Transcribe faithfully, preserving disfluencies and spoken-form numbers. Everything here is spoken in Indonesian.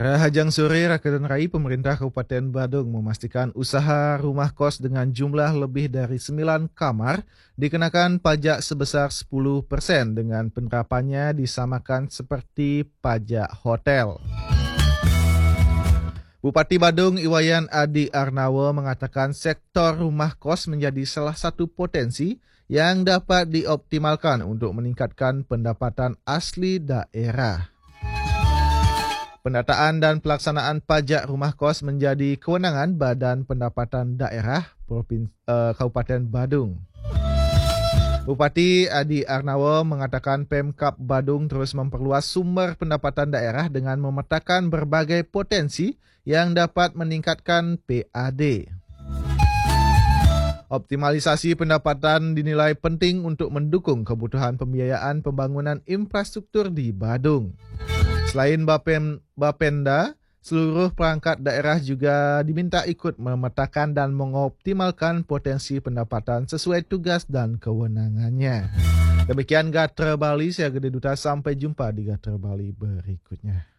Rahajang sore Rakedan Rai, pemerintah Kabupaten Badung memastikan usaha rumah kos dengan jumlah lebih dari sembilan kamar dikenakan pajak sebesar sepuluh persen dengan penerapannya disamakan seperti pajak hotel. Bupati Badung Iwayan Adi Arnawo mengatakan sektor rumah kos menjadi salah satu potensi yang dapat dioptimalkan untuk meningkatkan pendapatan asli daerah. Pendataan dan pelaksanaan pajak rumah kos menjadi kewenangan Badan Pendapatan Daerah Propinsi uh, Kabupaten Badung. Bupati Adi Arnawo mengatakan Pemkab Badung terus memperluas sumber pendapatan daerah dengan memetakan berbagai potensi yang dapat meningkatkan P A D. Optimalisasi pendapatan dinilai penting untuk mendukung kebutuhan pembiayaan pembangunan infrastruktur di Badung. Selain Bapen, Bapenda, seluruh perangkat daerah juga diminta ikut memetakan dan mengoptimalkan potensi pendapatan sesuai tugas dan kewenangannya. Demikian Gatra Bali, saya Gede Duta, sampai jumpa di Gatra Bali berikutnya.